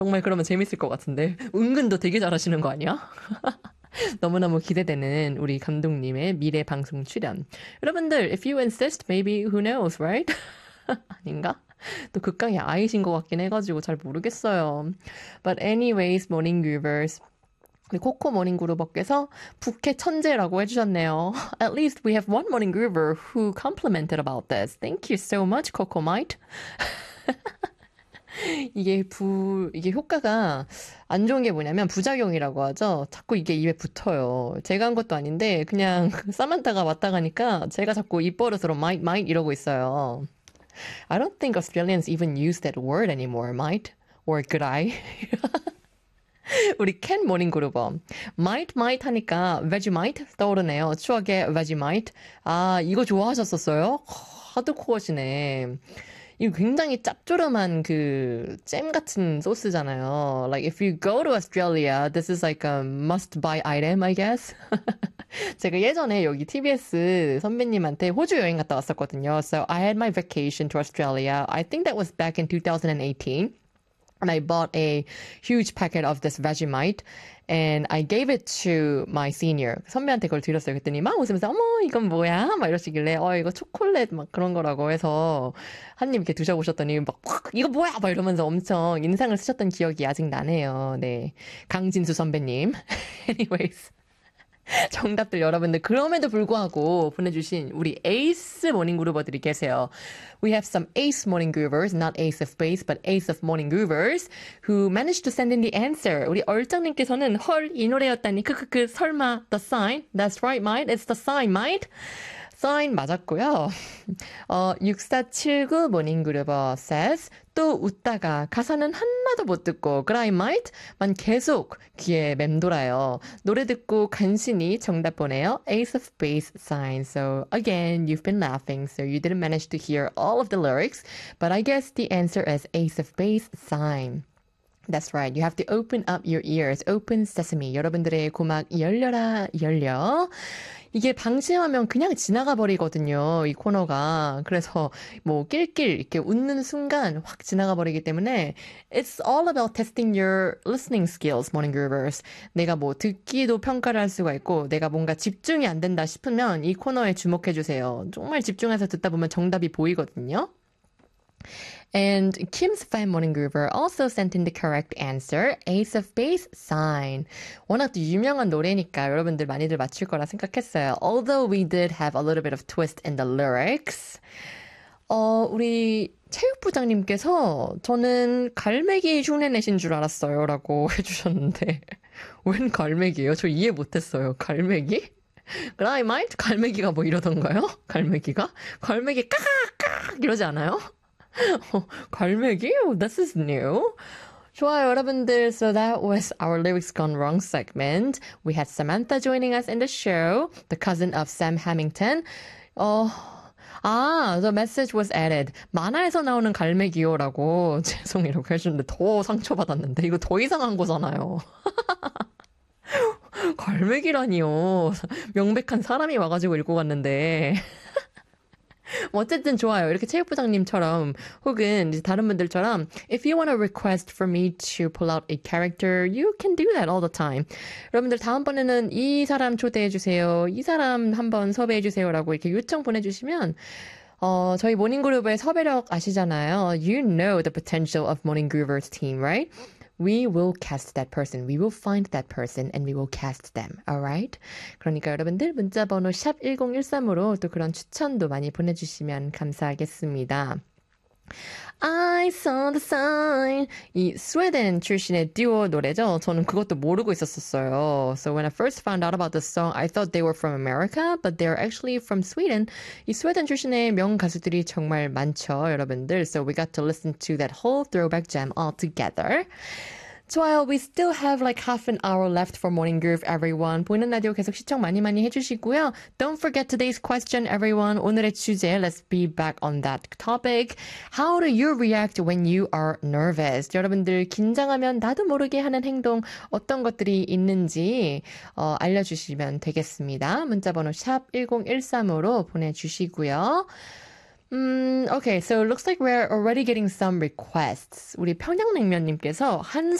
정말 그러면 재밌을 것 같은데. 은근도 되게 잘하시는 거 아니야? 너무너무 기대되는 우리 감독님의 미래 방송 출연. 여러분들, if you insist, maybe who knows, right? 아닌가? 또 극강의 아이신 것 같긴 해가지고 잘 모르겠어요. But anyways, morning groovers. 우리 코코 모닝 그루버께서 부캐 천재라고 해주셨네요. At least we have one morning groover who complimented about this. Thank you so much, Coco Might. 이게 효과가 안 좋은 게 뭐냐면 부작용이라고 하죠. 자꾸 이게 입에 붙어요. 제가 한 것도 아닌데 그냥 사만타가 왔다 가니까 제가 자꾸 입버릇으로 might 이러고 있어요. I don't think Australians even use that word anymore, might or could I? 우리 캔 모닝 그루버 might 하니까 Vegemite 떠오르네요. 추억의 Vegemite. 아, 이거 좋아하셨었어요? 하드코어시네. 이거 굉장히 짭조름한 그 잼 같은 소스잖아요. Like if you go to Australia, this is like a must buy item, I guess. 제가 예전에 여기 TBS 선배님한테 호주 여행 갔다 왔었거든요. So I had my vacation to Australia. I think that was back in 2018. And I bought a huge packet of this Vegemite and I gave it to my senior. 선배한테 그걸 드렸어요. 그랬더니 막 웃으면서 어머 이건 뭐야? 막 이러시길래 이거 초콜릿 막 그런 거라고 해서 한 입 이렇게 드셔보셨더니 막 이거 뭐야? 막 이러면서 엄청 인상을 쓰셨던 기억이 아직 나네요. 네, 강진수 선배님. Anyways. 정답들 여러분들 그럼에도 불구하고 보내주신 우리 에이스 모닝 그루버들이 계세요. We have some ace morning groovers, not ace of base, but ace of morning groovers who managed to send in the answer. 우리 얼짱님께서는 헐 이 노래였다니 크크크 설마 The Sign? That's right, mate. It's The Sign, mate. sign 맞았고요. 6479 모닝그루버 says 또 웃다가 가사는 하나도 못 듣고 cry might만 계속 귀에 맴돌아요. 노래 듣고 간신히 정답 보내요. Ace of base sign. So again, you've been laughing, so you didn't manage to hear all of the lyrics, but I guess the answer is ace of base sign. That's right. You have to open up your ears. Open sesame. 여러분들의 고막 열려라, 열려. 이게 방심하면 그냥 지나가 버리거든요. 이 코너가. 그래서 뭐 낄낄 이렇게 웃는 순간 확 지나가 버리기 때문에 It's all about testing your listening skills, morning groovers. 내가 뭐 듣기도 평가를 할 수가 있고 내가 뭔가 집중이 안 된다 싶으면 이 코너에 주목해 주세요. 정말 집중해서 듣다 보면 정답이 보이거든요. And Kim's fan morning groover also sent in the correct answer, Ace of Base sign. 워낙 또 유명한 노래니까 여러분들 많이들 맞출 거라 생각했어요. Although we did have a little bit of twist in the lyrics. 우리 체육부장님께서 저는 갈매기 흉내 내신 줄 알았어요 라고 해주셨는데 웬 갈매기예요? 저 이해 못했어요. 갈매기? 그라이 마이트? 갈매기가 뭐 이러던가요? 갈매기가? 갈매기 까깍 이러지 않아요? 갈매기? Oh, this is new. 좋아요, 여러분들. So that was our Lyrics Gone Wrong segment. We had Samantha joining us in the show, the cousin of Sam Hamilton. The message was added. 만화에서 나오는 갈매기요라고 죄송이라고 해주는데 더 상처받았는데 이거 더 이상한 거잖아요. 갈매기라니요. 명백한 사람이 와가지고 읽고 갔는데. 어쨌든 좋아요. 이렇게 체육부장님처럼 혹은 이제 다른 분들처럼 If you want to request for me to pull out a character, you can do that all the time. 여러분들 다음번에는 이 사람 초대해주세요. 이 사람 한번 섭외해주세요라고 이렇게 요청 보내주시면 저희 모닝그룹의 섭외력 아시잖아요. You know the potential of Morning Groover's team, right? We will cast that person. We will find that person and we will cast them. Alright? 그러니까 여러분들 문자번호 샵 1013으로 또 그런 추천도 많이 보내주시면 감사하겠습니다. I saw the sign. 이 스웨덴 출신의 듀오 노래죠. 저는 그것도 모르고 있었어요. So when I first found out about this song, I thought they were from America, but they're actually from Sweden. 이 스웨덴 출신의 명 가수들이 정말 많죠, 여러분들. So we got to listen to that whole throwback jam all together. 좋아요. We still have like half an hour left for Morning Groove, everyone. 보이는 라디오 계속 시청 많이 해주시고요. Don't forget today's question, everyone. 오늘의 주제, let's be back on that topic. How do you react when you are nervous? 여러분들 긴장하면 나도 모르게 하는 행동 어떤 것들이 있는지 알려주시면 되겠습니다. 문자번호 샵 1013으로 보내주시고요. Okay, so it looks like we're already getting some requests. 우리 평양냉면님께서 한